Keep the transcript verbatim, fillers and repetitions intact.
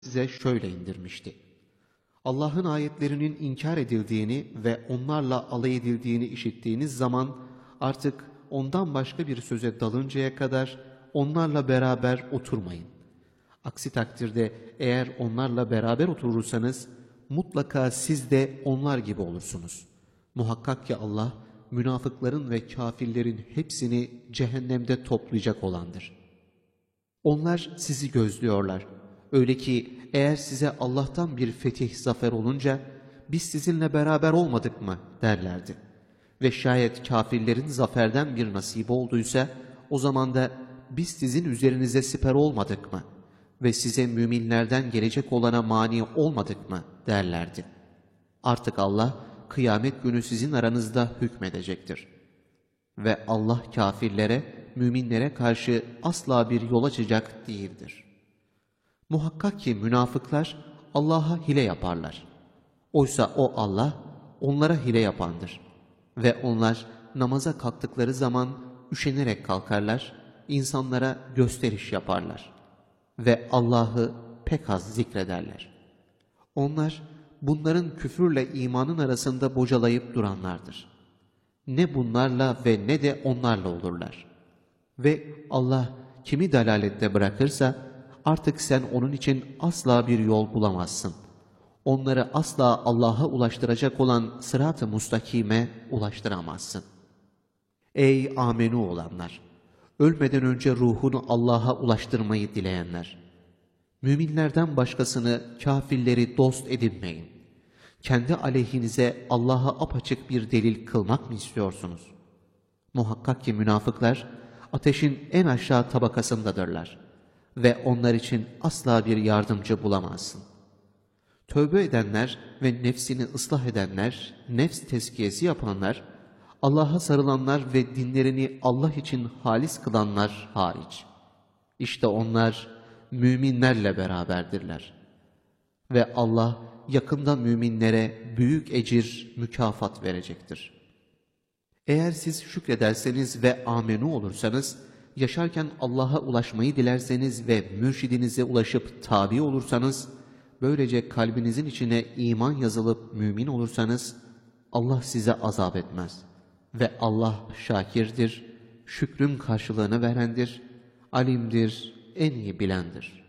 size şöyle indirmişti. Allah'ın ayetlerinin inkar edildiğini ve onlarla alay edildiğini işittiğiniz zaman artık ondan başka bir söze dalıncaya kadar onlarla beraber oturmayın. Aksi takdirde eğer onlarla beraber oturursanız mutlaka siz de onlar gibi olursunuz. Muhakkak ki Allah münafıkların ve kafirlerin hepsini cehennemde toplayacak olandır. Onlar sizi gözlüyorlar. Öyle ki eğer size Allah'tan bir fetih, zafer olunca biz sizinle beraber olmadık mı derlerdi. Ve şayet kafirlerin zaferden bir nasibi olduysa o zaman da biz sizin üzerinize siper olmadık mı ve size müminlerden gelecek olana mani olmadık mı derlerdi. Artık Allah kıyamet günü sizin aranızda hükmedecektir. Ve Allah kafirlere, müminlere karşı asla bir yol açacak değildir. Muhakkak ki münafıklar Allah'a hile yaparlar. Oysa o Allah onlara hile yapandır. Ve onlar namaza kalktıkları zaman üşenerek kalkarlar, insanlara gösteriş yaparlar. Ve Allah'ı pek az zikrederler. Onlar bunların küfürle imanın arasında bocalayıp duranlardır. Ne bunlarla ve ne de onlarla olurlar. Ve Allah kimi dalalette bırakırsa artık sen onun için asla bir yol bulamazsın. Onları asla Allah'a ulaştıracak olan sırat-ı mustakime ulaştıramazsın. Ey amenu olanlar! Ölmeden önce ruhunu Allah'a ulaştırmayı dileyenler! Müminlerden başkasını, kafirleri dost edinmeyin. Kendi aleyhinize Allah'a apaçık bir delil kılmak mı istiyorsunuz? Muhakkak ki münafıklar ateşin en aşağı tabakasındadırlar ve onlar için asla bir yardımcı bulamazsın. Tövbe edenler ve nefsini ıslah edenler, nefs tezkiyesi yapanlar, Allah'a sarılanlar ve dinlerini Allah için halis kılanlar hariç. İşte onlar müminlerle beraberdirler. Ve Allah yakında müminlere büyük ecir, mükafat verecektir. Eğer siz şükrederseniz ve amenu olursanız, yaşarken Allah'a ulaşmayı dilerseniz ve mürşidinize ulaşıp tabi olursanız, böylece kalbinizin içine iman yazılıp mümin olursanız, Allah size azap etmez. Ve Allah şakirdir, şükrün karşılığını verendir, alimdir, en iyi bilendir.